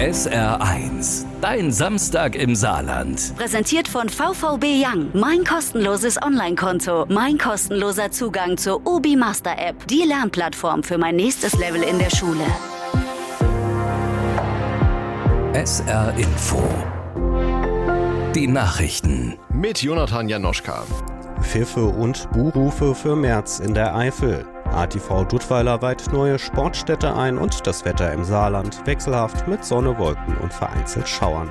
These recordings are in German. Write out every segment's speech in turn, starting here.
SR1, dein Samstag im Saarland. Präsentiert von VVB Young. Mein kostenloses Online-Konto. Mein kostenloser Zugang zur Obi Master App. Die Lernplattform für mein nächstes Level in der Schule. SR Info. Die Nachrichten. Mit Jonathan Janoschka. Pfiffe und Buhrufe für März in der Eifel. ATV Duttweiler weiht neue Sportstätte ein und das Wetter im Saarland wechselhaft mit Sonne, Wolken und vereinzelt Schauern.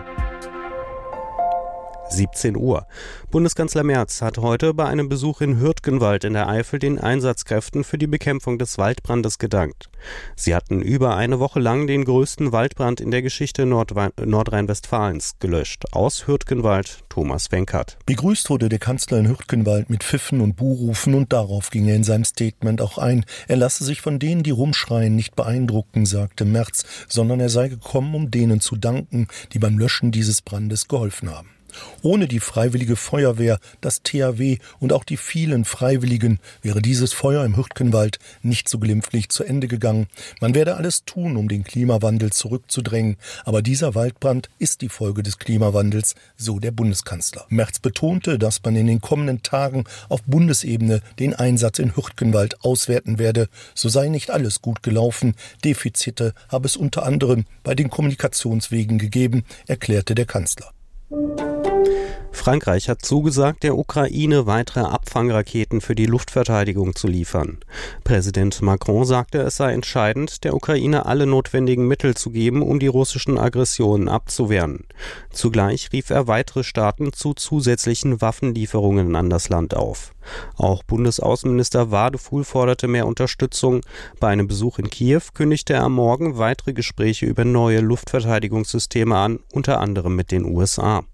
17 Uhr. Bundeskanzler Merz hat heute bei einem Besuch in Hürtgenwald in der Eifel den Einsatzkräften für die Bekämpfung des Waldbrandes gedankt. Sie hatten über eine Woche lang den größten Waldbrand in der Geschichte Nordrhein-Westfalens gelöscht. Aus Hürtgenwald, Thomas Wenkert. Begrüßt wurde der Kanzler in Hürtgenwald mit Pfiffen und Buhrufen und darauf ging er in seinem Statement auch ein. Er lasse sich von denen, die rumschreien, nicht beeindrucken, sagte Merz, sondern er sei gekommen, um denen zu danken, die beim Löschen dieses Brandes geholfen haben. Ohne die Freiwillige Feuerwehr, das THW und auch die vielen Freiwilligen wäre dieses Feuer im Hürtgenwald nicht so glimpflich zu Ende gegangen. Man werde alles tun, um den Klimawandel zurückzudrängen. Aber dieser Waldbrand ist die Folge des Klimawandels, so der Bundeskanzler. Merz betonte, dass man in den kommenden Tagen auf Bundesebene den Einsatz in Hürtgenwald auswerten werde. So sei nicht alles gut gelaufen. Defizite habe es unter anderem bei den Kommunikationswegen gegeben, erklärte der Kanzler. Frankreich hat zugesagt, der Ukraine weitere Abfangraketen für die Luftverteidigung zu liefern. Präsident Macron sagte, es sei entscheidend, der Ukraine alle notwendigen Mittel zu geben, um die russischen Aggressionen abzuwehren. Zugleich rief er weitere Staaten zu zusätzlichen Waffenlieferungen an das Land auf. Auch Bundesaußenminister Wadefuhl forderte mehr Unterstützung. Bei einem Besuch in Kiew kündigte er am Morgen weitere Gespräche über neue Luftverteidigungssysteme an, unter anderem mit den USA.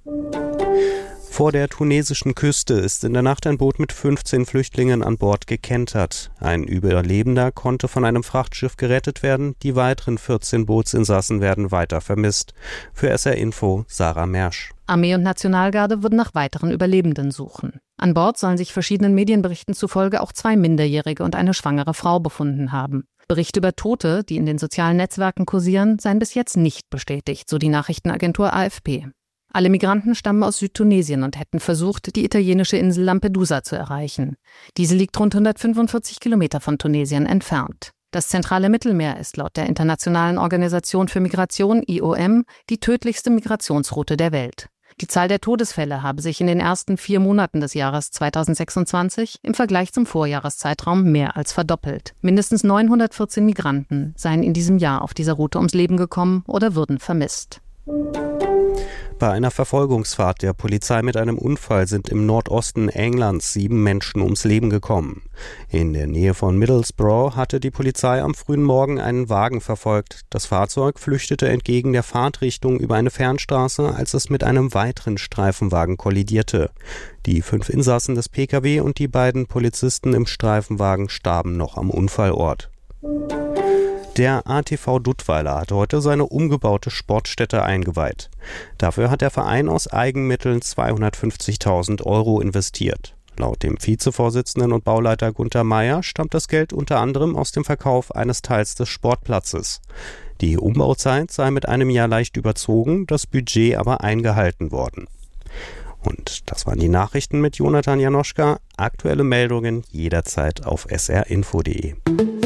Vor der tunesischen Küste ist in der Nacht ein Boot mit 15 Flüchtlingen an Bord gekentert. Ein Überlebender konnte von einem Frachtschiff gerettet werden. Die weiteren 14 Bootsinsassen werden weiter vermisst. Für SR Info Sarah Mersch. Armee und Nationalgarde würden nach weiteren Überlebenden suchen. An Bord sollen sich verschiedenen Medienberichten zufolge auch 2 Minderjährige und eine schwangere Frau befunden haben. Berichte über Tote, die in den sozialen Netzwerken kursieren, seien bis jetzt nicht bestätigt, so die Nachrichtenagentur AFP. Alle Migranten stammen aus Südtunesien und hätten versucht, die italienische Insel Lampedusa zu erreichen. Diese liegt rund 145 Kilometer von Tunesien entfernt. Das zentrale Mittelmeer ist laut der Internationalen Organisation für Migration, IOM, die tödlichste Migrationsroute der Welt. Die Zahl der Todesfälle habe sich in den ersten 4 Monaten des Jahres 2026 im Vergleich zum Vorjahreszeitraum mehr als verdoppelt. Mindestens 914 Migranten seien in diesem Jahr auf dieser Route ums Leben gekommen oder würden vermisst. Bei einer Verfolgungsfahrt der Polizei mit einem Unfall sind im Nordosten Englands 7 Menschen ums Leben gekommen. In der Nähe von Middlesbrough hatte die Polizei am frühen Morgen einen Wagen verfolgt. Das Fahrzeug flüchtete entgegen der Fahrtrichtung über eine Fernstraße, als es mit einem weiteren Streifenwagen kollidierte. Die 5 Insassen des Pkw und die beiden Polizisten im Streifenwagen starben noch am Unfallort. Der ATV Duttweiler hat heute seine umgebaute Sportstätte eingeweiht. Dafür hat der Verein aus Eigenmitteln 250.000 € investiert. Laut dem Vizevorsitzenden und Bauleiter Gunter Meyer stammt das Geld unter anderem aus dem Verkauf eines Teils des Sportplatzes. Die Umbauzeit sei mit einem Jahr leicht überzogen, das Budget aber eingehalten worden. Und das waren die Nachrichten mit Jonathan Janoschka. Aktuelle Meldungen jederzeit auf srinfo.de.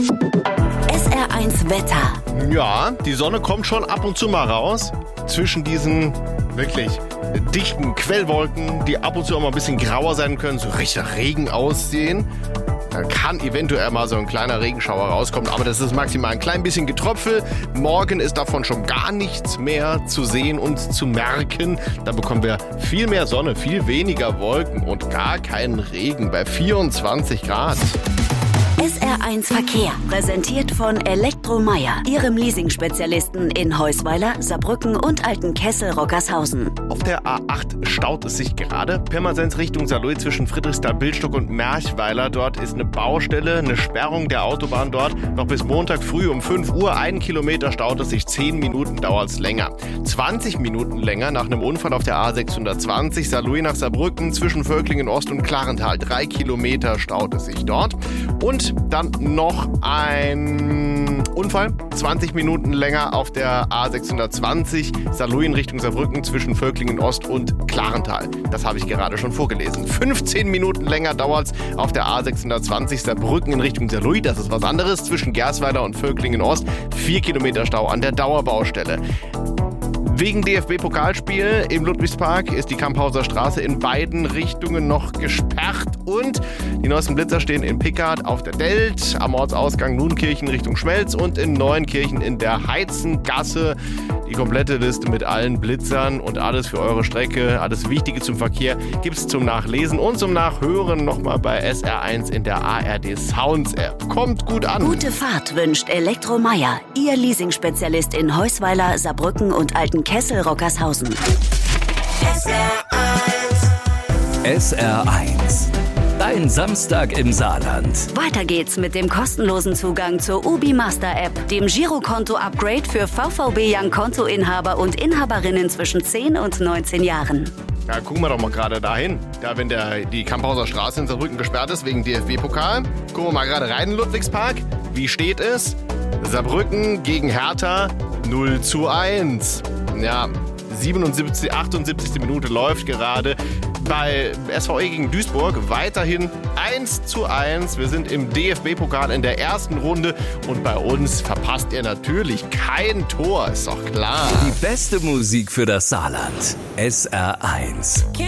SR1 Wetter. Ja, die Sonne kommt schon ab und zu mal raus. Zwischen diesen wirklich dichten Quellwolken, die ab und zu auch mal ein bisschen grauer sein können, so richtig Regen aussehen. Da kann eventuell mal so ein kleiner Regenschauer rauskommen, aber das ist maximal ein klein bisschen Getröpfel. Morgen ist davon schon gar nichts mehr zu sehen und zu merken. Da bekommen wir viel mehr Sonne, viel weniger Wolken und gar keinen Regen bei 24 Grad. SR1 Verkehr, präsentiert von Elektromeier, Ihrem Leasing-Spezialisten in Heusweiler, Saarbrücken und Altenkessel-Rockershausen. Auf der A8 staut es sich gerade. Pirmasens Richtung Saarlouis zwischen Friedrichsthal-Billstock und Merchweiler. Dort ist eine Baustelle, eine Sperrung der Autobahn dort. Noch bis Montag früh um 5 Uhr. 1 Kilometer staut es sich, 10 Minuten dauert es länger. 20 Minuten länger nach einem Unfall auf der A620 Saarlouis nach Saarbrücken zwischen Völklingen Ost und Klarental. 3 Kilometer staut es sich dort. Und dann noch ein Unfall, 20 Minuten länger auf der A620, Saarlouis in Richtung Saarbrücken zwischen Völklingen Ost und Klarental. Das habe ich gerade schon vorgelesen. 15 Minuten länger dauert es auf der A620 Saarbrücken in Richtung Saarlouis. Das ist was anderes. Zwischen Gersweiler und Völklingen Ost 4 Kilometer Stau an der Dauerbaustelle. Wegen DFB-Pokalspiel im Ludwigspark ist die Kamphauser Straße in beiden Richtungen noch gesperrt und die neuesten Blitzer stehen in Pickard auf der Delt, am Ortsausgang Nuenkirchen Richtung Schmelz und in Neuenkirchen in der Heizengasse. Die komplette Liste mit allen Blitzern und alles für eure Strecke, alles Wichtige zum Verkehr gibt's zum Nachlesen und zum Nachhören nochmal bei SR1 in der ARD Sounds App. Kommt gut an. Gute Fahrt wünscht Elektro Meier, Ihr Leasingspezialist in Heusweiler, Saarbrücken und Altenkessel-Rockershausen. SR1. Dein Samstag im Saarland. Weiter geht's mit dem kostenlosen Zugang zur UBI Master App, dem Girokonto-Upgrade für VVB Young Kontoinhaber und Inhaberinnen zwischen 10 und 19 Jahren. Ja, gucken wir doch mal gerade dahin. Da, wenn die Kamphauser Straße in Saarbrücken gesperrt ist wegen DFB-Pokal. Gucken wir mal gerade rein in den Ludwigspark. Wie steht es? Saarbrücken gegen Hertha 0:1. Ja, 78. Minute läuft gerade. Bei SVE gegen Duisburg weiterhin 1:1. Wir sind im DFB-Pokal in der ersten Runde und bei uns verpasst ihr natürlich kein Tor, ist doch klar. Die beste Musik für das Saarland. SR1.